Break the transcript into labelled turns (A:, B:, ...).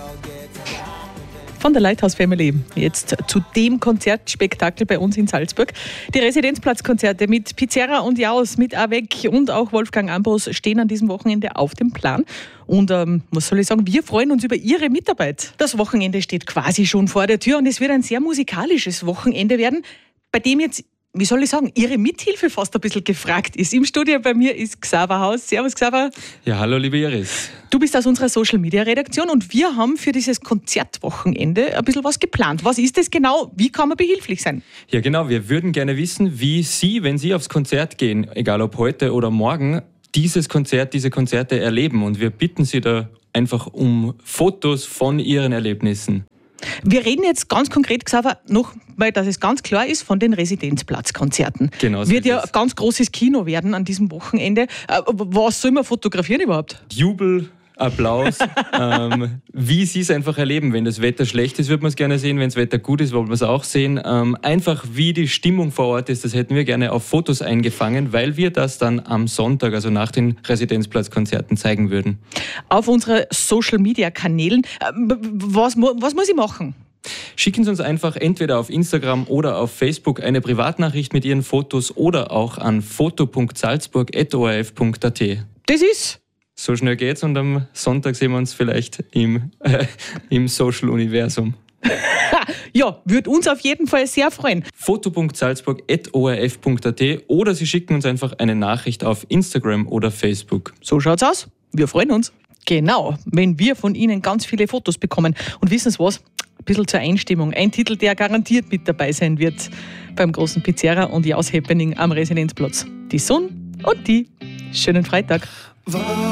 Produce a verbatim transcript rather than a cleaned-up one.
A: Von der Lighthouse Family jetzt zu dem Konzertspektakel bei uns in Salzburg. Die Residenzplatzkonzerte mit Pizzerra und Jaus, mit Avec und auch Wolfgang Ambros stehen an diesem Wochenende auf dem Plan. Und ähm, was soll ich sagen, wir freuen uns über Ihre Mitarbeit. Das Wochenende steht quasi schon vor der Tür und es wird ein sehr musikalisches Wochenende werden, bei dem jetzt, wie soll ich sagen, Ihre Mithilfe fast ein bisschen gefragt ist. Im Studio bei mir ist Xaver Haus. Servus Xaver.
B: Ja, hallo liebe Iris.
A: Du bist aus unserer Social-Media-Redaktion und wir haben für dieses Konzertwochenende ein bisschen was geplant. Was ist das genau? Wie kann man behilflich sein?
B: Ja genau, wir würden gerne wissen, wie Sie, wenn Sie aufs Konzert gehen, egal ob heute oder morgen, dieses Konzert, diese Konzerte erleben. Und wir bitten Sie da einfach um Fotos von Ihren Erlebnissen.
A: Wir reden jetzt ganz konkret, Xaver, noch, weil dass es ganz klar ist, von den Residenzplatzkonzerten.
B: Genau so
A: Wird ja
B: ist es.
A: ein ganz großes Kino werden an diesem Wochenende. Äh, Was soll man fotografieren überhaupt?
B: Jubel, Applaus, ähm, wie Sie es einfach erleben. Wenn das Wetter schlecht ist, würde man es gerne sehen. Wenn das Wetter gut ist, wollen wir es auch sehen. Ähm, einfach wie die Stimmung vor Ort ist, das hätten wir gerne auf Fotos eingefangen, weil wir das dann am Sonntag, also nach den Residenzplatzkonzerten, zeigen würden.
A: Auf unsere Social-Media-Kanälen. Äh, Was, mu- was muss ich machen?
B: Schicken Sie uns einfach entweder auf Instagram oder auf Facebook eine Privatnachricht mit Ihren Fotos oder auch an foto punkt salzburg at o r f punkt a t.
A: Das ist...
B: So schnell geht's und am Sonntag sehen wir uns vielleicht im, äh, im Social-Universum.
A: Ja, würde uns auf jeden Fall sehr freuen.
B: foto punkt salzburg at o r f punkt a t oder Sie schicken uns einfach eine Nachricht auf Instagram oder Facebook.
A: So schaut's aus. Wir freuen uns. Genau, wenn wir von Ihnen ganz viele Fotos bekommen. Und wissen Sie was? Ein bisschen zur Einstimmung. Ein Titel, der garantiert mit dabei sein wird beim großen Pizzerra und Jaus Happening am Residenzplatz. Die Sonne und die. Schönen Freitag.